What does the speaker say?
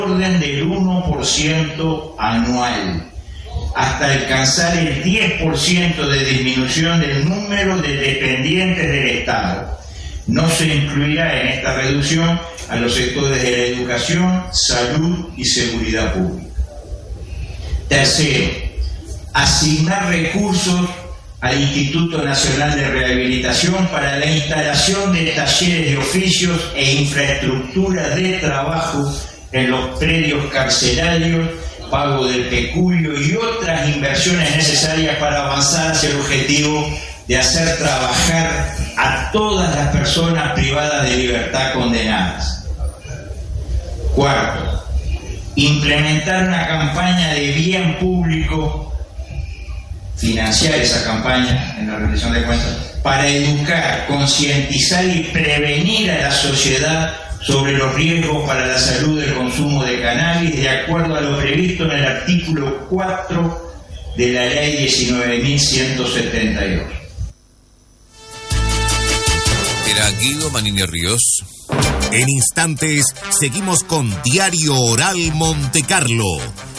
orden del 1% anual, hasta alcanzar el 10% de disminución del número de dependientes del Estado. No se incluirá en esta reducción a los sectores de la educación, salud y seguridad pública. Tercero, asignar recursos al Instituto Nacional de Rehabilitación para la instalación de talleres de oficios e infraestructura de trabajo en los predios carcelarios, pago del peculio y otras inversiones necesarias para avanzar hacia el objetivo de hacer trabajar a todas las personas privadas de libertad condenadas. Cuarto, implementar una campaña de bien público, financiar esa campaña en la rendición de cuentas, para educar, concientizar y prevenir a la sociedad sobre los riesgos para la salud del consumo de cannabis, de acuerdo a lo previsto en el artículo 4 de la Ley 19.172. Era Guido Manini Ríos. En instantes seguimos con Diario Oral Montecarlo